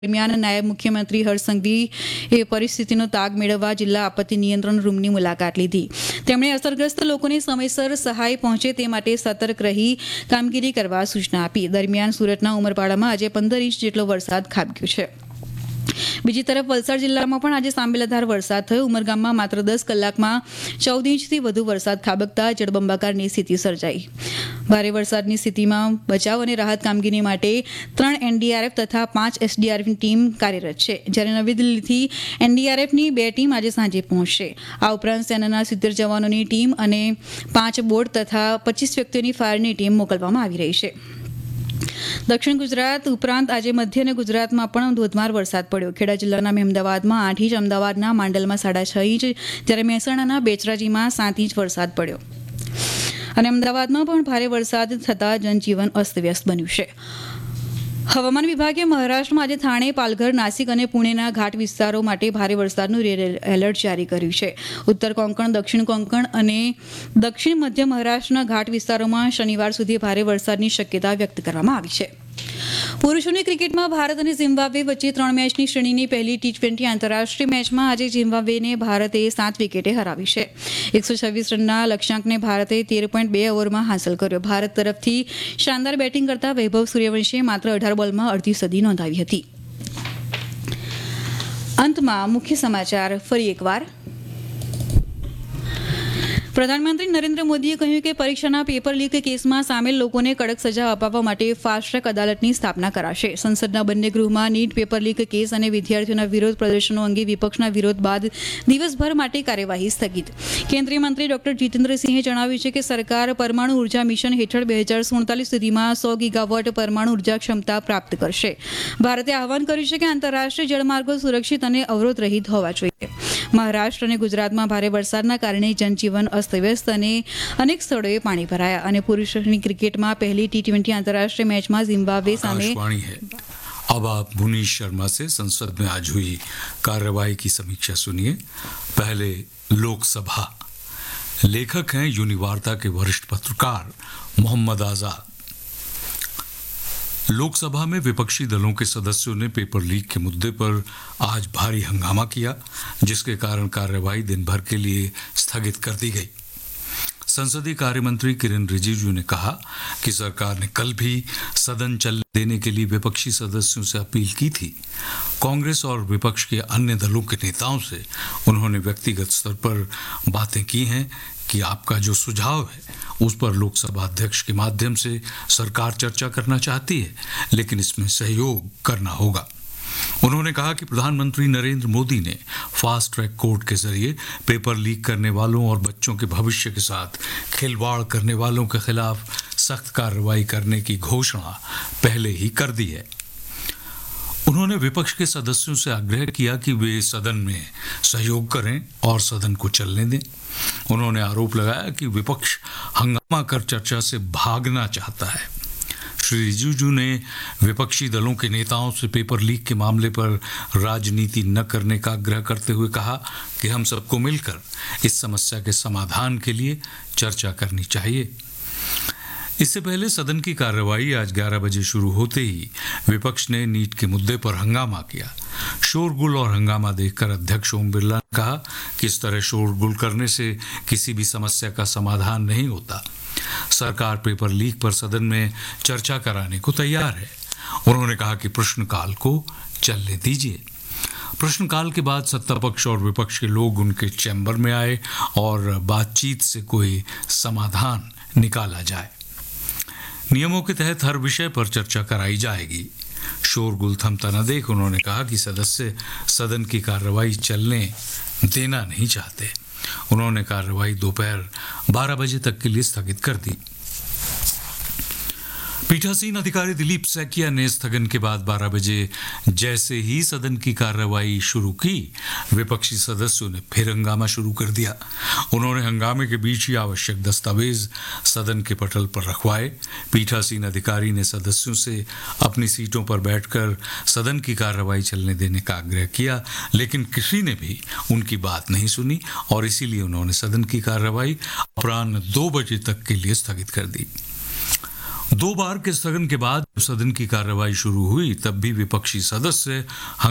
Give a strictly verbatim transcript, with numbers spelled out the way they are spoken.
દરમિયાન નાયબ મુખ્યમંત્રી હર્ષ સંઘવીએ પરિસ્થિતિનો તાગ મેળવવા જિલ્લા આપત્તિ નિયંત્રણ રૂમની મુલાકાત લીધી. તેમણે અસરગ્રસ્ત લોકોને સમયસર સહાય પહોંચે તે માટે સતર્ક રહી કામગીરી કરવા સૂચના આપી. દરમિયાન સુરતના ઉમરપાડામાં આજે પંદર ઇંચ જેટલો વરસાદ ખાબક્યો છે. બીજી તરફ વલસાડ જિલ્લામાં પણ આજે સાંબેલાધાર વરસાદ થયો. ઉમરગામમાં માત્ર દસ કલાકમાં ચૌદ ઇંચથી વધુ વરસાદ ખાબકતા જળબંબાકારની સ્થિતિ સર્જાઈ. ભારે વરસાદની સ્થિતિમાં બચાવ અને રાહત કામગીરી માટે ત્રણ એનડીઆરએફ તથા પાંચ એસડીઆરએફની ટીમ કાર્યરત છે, જ્યારે નવી દિલ્હીથી એનડીઆરએફની બે ટીમ આજે સાંજે પહોંચશે. આ ઉપરાંત સેનાના સિત્તેર જવાનોની ટીમ અને પાંચ બોટ તથા પચીસ વ્યક્તિઓની ફાયરની ટીમ મોકલવામાં આવી રહી છે. દક્ષિણ ગુજરાત ઉપરાંત આજે મધ્ય અને ગુજરાતમાં પણ ધોધમાર વરસાદ પડ્યો. ખેડા જિલ્લાના મહેમદાવાદમાં આઠ ઇંચ, અમદાવાદના માંડલમાં સાડા છ ઇંચ, જ્યારે મહેસાણાના બેચરાજીમાં સાત ઇંચ વરસાદ પડ્યો. અને અમદાવાદમાં પણ ભારે વરસાદ થતાં જનજીવન અસ્તવ્યસ્ત બન્યું છે. હવામાન વિભાગે મહારાષ્ટ્રમાં આજે થાણે, પાલઘર, નાસિક અને પુણેના ઘાટ વિસ્તારો માટે ભારે વરસાદનું રેડ એલર્ટ જારી કર્યું છે. ઉત્તર કોંકણ, દક્ષિણ કોંકણ અને દક્ષિણ મધ્ય મહારાષ્ટ્રના ઘાટ વિસ્તારોમાં શનિવાર સુધી ભારે વરસાદની શક્યતા વ્યક્ત કરવામાં આવી છે. પુરુષોની ક્રિકેટમાં ભારત અને ઝિમ્બાબ્વે વચ્ચે ત્રણ મેચની શ્રેણીની પહેલી ટી ટ્વેન્ટી આંતરરાષ્ટ્રીય મેચમાં આજે ઝિમ્બાબ્વેને ભારતે સાત વિકેટે હરાવી છે. એકસો છવ્વીસ રનના લક્ષ્યાંકને ભારતે તેર પોઈન્ટ બે ઓવરમાં હાંસલ કર્યો. ભારત તરફથી શાનદાર બેટિંગ કરતા વૈભવ સૂર્યવંશીએ માત્ર અઢાર બોલમાં અડધી સદી નોંધાવી હતી. અંતમાં મુખ્ય સમાચાર ફરી એકવાર. પ્રધાનમંત્રી નરેન્દ્ર મોદીએ કહ્યું કે પરીક્ષાના પેપર લીક કેસમાં સામેલ લોકોને કડક સજા અપાવવા માટે ફાસ્ટ ટ્રેક અદાલતની સ્થાપના કરાશે. સંસદના બંને ગૃહમાં નીટ પેપર લીક કેસ અને વિદ્યાર્થીઓના વિરોધ પ્રદર્શનો અંગે વિપક્ષના વિરોધ બાદ દિવસભર માટે કાર્યવાહી સ્થગિત. કેન્દ્રીય મંત્રી ડોક્ટર જીતેન્દ્રસિંહે જણાવ્યું છે કે સરકાર પરમાણુ ઉર્જા મિશન હેઠળ બે હજાર સુડતાલીસ સુધીમાં સો ગીગાવોટ પરમાણુ ઉર્જા ક્ષમતા પ્રાપ્ત કરશે. ભારતે આહવાન કર્યું છે કે આંતરરાષ્ટ્રીય જળમાર્ગો સુરક્ષિત અને અવરોધ રહિત હોવા જોઈએ. મહારાષ્ટ્ર અને ગુજરાતમાં ભારે વરસાદના કારણે જનજીવન અસ્તવ્યસ્ત અને અનેક સ્થળોએ પાણી ભરાયા. અને પુરુષોની ક્રિકેટમાં પહેલી ટી ટ્વેન્ટી આंतरराष्ट्रीय मैच में जिम्बाब्वे सामने अब आप मुनीश शर्मा से संसद में आज हुई कार्रवाई की समीक्षा सुनिए. पहले लोकसभा. लेखक हैं यूनिवार्ता के वरिष्ठ पत्रकार मोहम्मद आजाद. लोकसभा में विपक्षी दलों के सदस्यों ने पेपर लीक के मुद्दे पर आज भारी हंगामा किया, जिसके कारण कार्यवाही दिन भर के लिए स्थगित कर दी गई. संसदीय कार्य मंत्री किरेन रिजिजू ने कहा कि सरकार ने कल भी सदन चलने देने के लिए विपक्षी सदस्यों से अपील की थी. कांग्रेस और विपक्ष के अन्य दलों के नेताओं से उन्होंने व्यक्तिगत स्तर पर बातें की हैं कि आपका जो सुझाव है उस पर लोकसभा अध्यक्ष के माध्यम से सरकार चर्चा करना चाहती है, लेकिन इसमें सहयोग करना होगा. उन्होंने कहा कि प्रधानमंत्री नरेंद्र मोदी ने फास्ट ट्रैक कोर्ट के जरिए पेपर लीक करने वालों और बच्चों के भविष्य के साथ खिलवाड़ करने वालों के खिलाफ सख्त कार्रवाई करने की घोषणा पहले ही कर दी है. उन्होंने विपक्ष के सदस्यों से आग्रह किया कि वे सदन में सहयोग करें और सदन को चलने दें. उन्होंने आरोप लगाया कि विपक्ष हंगामा कर चर्चा से भागना चाहता है. श्री रिजिजू ने विपक्षी दलों के नेताओं से पेपर लीक के मामले पर राजनीति न करने का आग्रह करते हुए कहा कि हम सबको मिलकर इस समस्या के समाधान के लिए चर्चा करनी चाहिए. इससे पहले सदन की कार्रवाई आज ग्यारह बजे शुरू होते ही विपक्ष ने नीट के मुद्दे पर हंगामा किया. शोरगुल और हंगामा देखकर अध्यक्ष ओम बिरला ने कहा कि इस तरह शोरगुल करने से किसी भी समस्या का समाधान नहीं होता. सरकार पेपर लीक पर सदन में चर्चा कराने को तैयार है. उन्होंने कहा कि प्रश्नकाल को चलने दीजिए. प्रश्नकाल के बाद सत्ता पक्ष और विपक्ष के लोग उनके चैम्बर में आए और बातचीत से कोई समाधान निकाला जाए. नियमों के तहत हर विषय पर चर्चा कराई जाएगी. शोरगुल थमता न देख उन्होंने कहा कि सदस्य सदन की कार्रवाई चलने देना नहीं चाहते. उन्होंने कार्रवाई दोपहर बारह बजे तक के लिए स्थगित कर दी. पीठासीन अधिकारी दिलीप सैकिया ने स्थगन के बाद बारह बजे जैसे ही सदन की कार्रवाई शुरू की, विपक्षी सदस्यों ने फिर हंगामा शुरू कर दिया. उन्होंने हंगामे के बीच ही आवश्यक दस्तावेज सदन के पटल पर रखवाए. पीठासीन अधिकारी ने सदस्यों से अपनी सीटों पर बैठकर सदन की कार्रवाई चलने देने का आग्रह किया, लेकिन किसी ने भी उनकी बात नहीं सुनी और इसीलिए उन्होंने सदन की कार्रवाई अपराह्न दो बजे तक के लिए स्थगित कर दी. दो बार के स्थगन के बाद जब सदन की कार्रवाई शुरू हुई तब भी विपक्षी सदस्य